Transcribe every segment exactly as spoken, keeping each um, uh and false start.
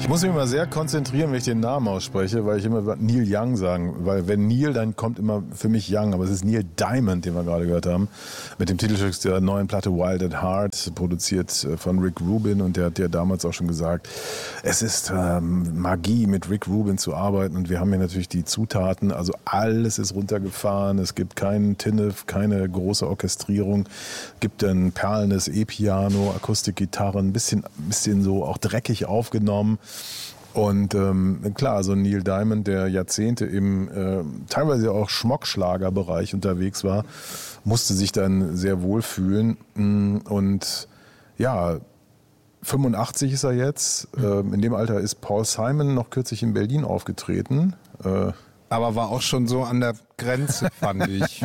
Ich muss mich immer sehr konzentrieren, wenn ich den Namen ausspreche, weil ich immer Neil Young sagen, weil wenn Neil, dann kommt immer für mich Young, aber es ist Neil Diamond, den wir gerade gehört haben, mit dem Titelstück der neuen Platte Wild at Heart, produziert von Rick Rubin, und der hat ja damals auch schon gesagt, es ist ähm, Magie, mit Rick Rubin zu arbeiten, und wir haben hier natürlich die Zutaten, also alles ist runtergefahren, es gibt keinen Tinnef, keine große Orchestrierung, gibt ein perlendes E-Piano, Akustikgitarren, ein bisschen, bisschen so auch dreckig aufgenommen. Und ähm, klar, so Neil Diamond, der Jahrzehnte im äh, teilweise auch Schmockschlagerbereich unterwegs war, musste sich dann sehr wohlfühlen. Und ja, fünfundachtzig ist er jetzt. Ähm, in dem Alter ist Paul Simon noch kürzlich in Berlin aufgetreten. Äh, aber war auch schon so an der Grenze, fand ich.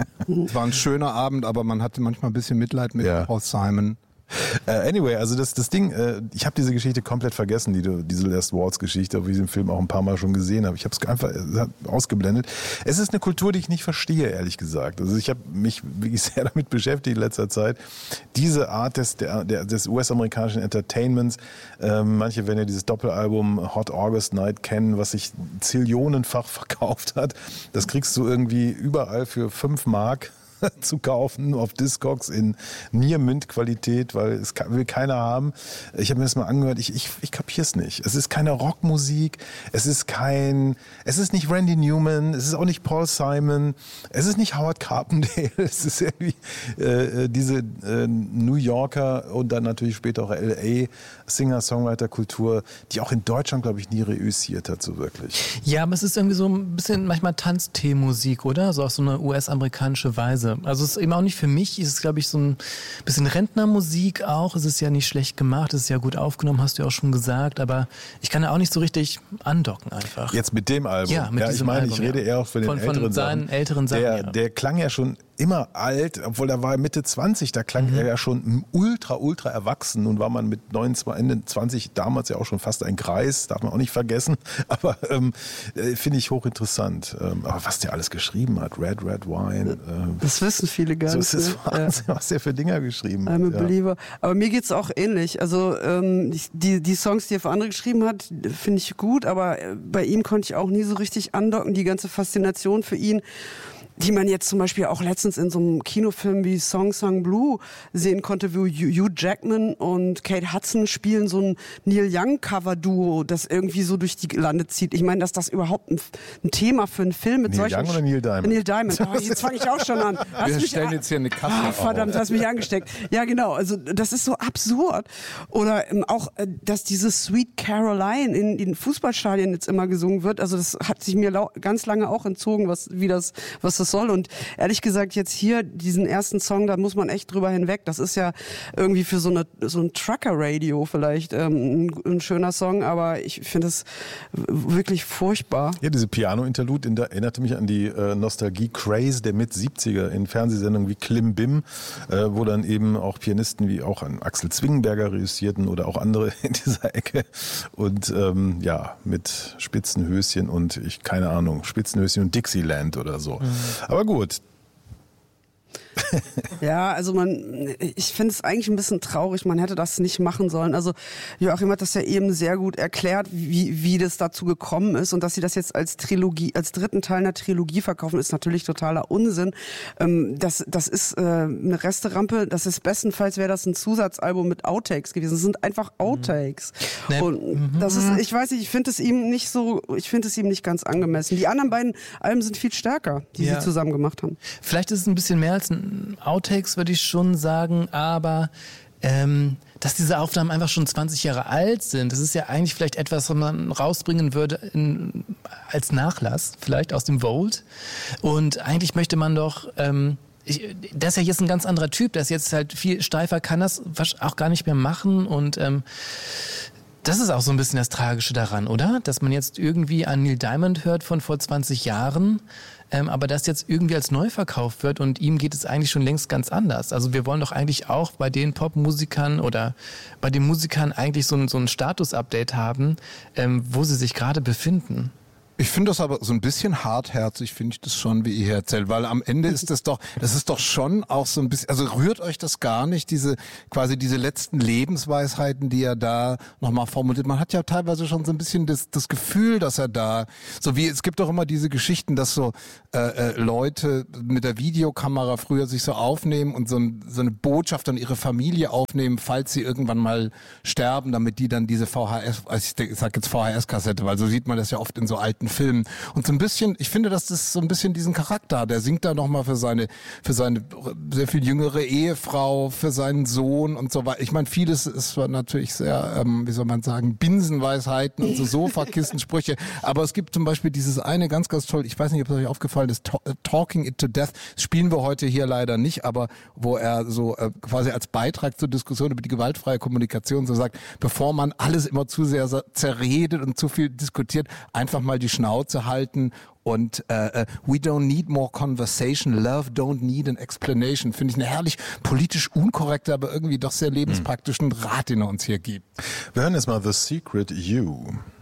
Es war ein schöner Abend, aber man hatte manchmal ein bisschen Mitleid mit ja. Paul Simon. Uh, anyway, also das, das Ding, äh, ich habe diese Geschichte komplett vergessen, die, diese Last Waltz-Geschichte, obwohl ich den Film auch ein paar Mal schon gesehen habe. Ich habe es einfach äh, ausgeblendet. Es ist eine Kultur, die ich nicht verstehe, ehrlich gesagt. Also ich habe mich wirklich sehr damit beschäftigt in letzter Zeit. Diese Art des, der, der, des U S-amerikanischen Entertainments, äh, manche werden ja dieses Doppelalbum Hot August Night kennen, was sich zillionenfach verkauft hat. Das kriegst du irgendwie überall für fünf Mark zu kaufen auf Discogs in Nier-Mint-Qualität, weil es will keiner haben. Ich habe mir das mal angehört, ich, ich, ich kapier's nicht. Es ist keine Rockmusik, es ist kein, es ist nicht Randy Newman, es ist auch nicht Paul Simon, es ist nicht Howard Carpendale, es ist irgendwie äh, diese äh, New Yorker und dann natürlich später auch L A Singer-Songwriter-Kultur, die auch in Deutschland, glaube ich, nie reüssiert hat, so wirklich. Ja, aber es ist irgendwie so ein bisschen manchmal Tanztee-Musik, oder? So auf so eine U S-amerikanische Weise. Also es ist eben auch nicht für mich, es ist, glaube ich, so ein bisschen Rentnermusik auch. Es ist ja nicht schlecht gemacht, es ist ja gut aufgenommen, hast du ja auch schon gesagt, aber ich kann ja auch nicht so richtig andocken einfach. Jetzt mit dem Album? Ja, mit ja, diesem ich meine, Album, ich rede ja. eher auch von den von, von älteren seinen Sachen. älteren Sachen. Der, ja. der klang ja schon immer alt, obwohl er war Mitte zwanzig, da klang mhm. er ja schon ultra, ultra erwachsen. Nun war man mit neunundzwanzig, Ende zwanzig damals ja auch schon fast ein Greis, darf man auch nicht vergessen. Aber ähm, finde ich hochinteressant. Ähm, aber was der alles geschrieben hat, Red, Red Wine. Ähm, das wissen viele gar nicht. So ist es Wahnsinn, ja. was der für Dinger geschrieben hat. I'm a Believer. Aber mir geht's auch ähnlich. Also ähm, die, die Songs, die er für andere geschrieben hat, finde ich gut, aber bei ihm konnte ich auch nie so richtig andocken. Die ganze Faszination für ihn, die man jetzt zum Beispiel auch letztens in so einem Kinofilm wie Song Sung Blue sehen konnte, wo Hugh Jackman und Kate Hudson spielen so ein Neil Young-Cover-Duo, das irgendwie so durch die Lande zieht. Ich meine, dass das überhaupt ein, ein Thema für einen Film mit Neil solchen... Young oder Neil Diamond? Neil Diamond. Oh, jetzt fange ich auch schon an. Hast Wir mich stellen a- jetzt hier eine Kasse ah, auf. verdammt, hast mich angesteckt. Ja, genau. Also das ist so absurd. Oder ähm, auch, äh, dass diese Sweet Caroline in den Fußballstadien jetzt immer gesungen wird. Also das hat sich mir lau- ganz lange auch entzogen, was, wie das, was das soll. Und ehrlich gesagt, jetzt hier diesen ersten Song, da muss man echt drüber hinweg. Das ist ja irgendwie für so eine so ein Trucker-Radio vielleicht ähm, ein, ein schöner Song, aber ich finde es wirklich furchtbar. Ja, diese Piano-Interlude in der, erinnerte mich an die äh, Nostalgie-Craze der Mit-siebziger in Fernsehsendungen wie Klimbim, äh, wo dann eben auch Pianisten wie auch an Axel Zwingenberger reüssierten oder auch andere in dieser Ecke und ähm, ja, mit Spitzenhöschen und ich, keine Ahnung, Spitzenhöschen und Dixieland oder so. Mhm. Aber gut. Ja, also man, ich finde es eigentlich ein bisschen traurig, man hätte das nicht machen sollen. Also Joachim hat das ja eben sehr gut erklärt, wie, wie das dazu gekommen ist und dass sie das jetzt als Trilogie, als dritten Teil einer Trilogie verkaufen, ist natürlich totaler Unsinn. Ähm, das, das ist äh, eine Resterampe, das ist bestenfalls wäre das ein Zusatzalbum mit Outtakes gewesen. Das sind einfach Outtakes. Mhm. Und das ist, ich weiß nicht, ich finde es ihm nicht so, ich finde es ihm nicht ganz angemessen. Die anderen beiden Alben sind viel stärker, die ja. sie zusammen gemacht haben. Vielleicht ist es ein bisschen mehr als ein Outtakes, würde ich schon sagen, aber ähm, dass diese Aufnahmen einfach schon zwanzig Jahre alt sind, das ist ja eigentlich vielleicht etwas, was man rausbringen würde in, als Nachlass, vielleicht aus dem Vault. Und eigentlich möchte man doch... Ähm, Ich, der ist ja jetzt ein ganz anderer Typ, der ist jetzt halt viel steifer, kann das auch gar nicht mehr machen und ähm, das ist auch so ein bisschen das Tragische daran, oder? Dass man jetzt irgendwie an Neil Diamond hört von vor zwanzig Jahren, ähm, aber das jetzt irgendwie als neu verkauft wird und ihm geht es eigentlich schon längst ganz anders. Also wir wollen doch eigentlich auch bei den Popmusikern oder bei den Musikern eigentlich so ein, so ein Status-Update haben, ähm, wo sie sich gerade befinden. Ich finde das aber so ein bisschen hartherzig, finde ich das schon, wie ihr hier erzählt, weil am Ende ist das doch, das ist doch schon auch so ein bisschen, also rührt euch das gar nicht, diese, quasi diese letzten Lebensweisheiten, die er da nochmal formuliert. Man hat ja teilweise schon so ein bisschen das, das Gefühl, dass er da, so wie, es gibt doch immer diese Geschichten, dass so äh, äh, Leute mit der Videokamera früher sich so aufnehmen und so, ein, so eine Botschaft an ihre Familie aufnehmen, falls sie irgendwann mal sterben, damit die dann diese V H S, also ich sag jetzt V H S-Kassette, weil so sieht man das ja oft in so alten Filmen. Und so ein bisschen, ich finde, dass das so ein bisschen diesen Charakter hat. Der singt da nochmal für seine, für seine sehr viel jüngere Ehefrau, für seinen Sohn und so weiter. Ich meine, vieles ist natürlich sehr, ähm, wie soll man sagen, Binsenweisheiten und so Sofakistensprüche. Aber es gibt zum Beispiel dieses eine ganz, ganz toll, ich weiß nicht, ob es euch aufgefallen ist, Talking It to Death. Das spielen wir heute hier leider nicht, aber wo er so äh, quasi als Beitrag zur Diskussion über die gewaltfreie Kommunikation so sagt, bevor man alles immer zu sehr zerredet und zu viel diskutiert, einfach mal die Schnauze halten und äh, we don't need more conversation, love don't need an explanation. Finde ich eine herrlich politisch unkorrekte, aber irgendwie doch sehr lebenspraktischen Rat, den er uns hier gibt. Wir hören jetzt mal The Secret You.